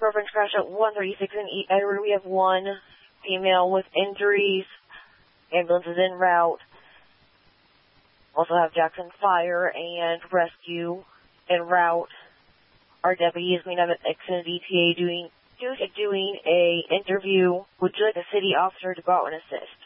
reference crash at 136 and E. Edward. We have one female with injuries. Ambulance is en route. Also have Jackson Fire and Rescue en route. Our deputies, we have an Exodus ETA doing a interview. Would you like a city officer to go out and assist?